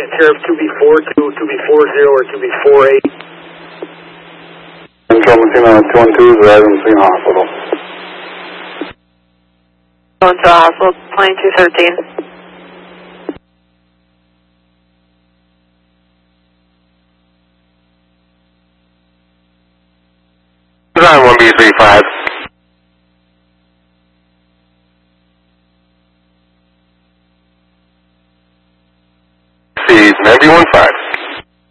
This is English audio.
care of 2B42, 2B40, or 2B48. Control Messina 212 is arriving Messina Hospital. Going to hospital, plane 213. Design 1B35. Seas 91.5.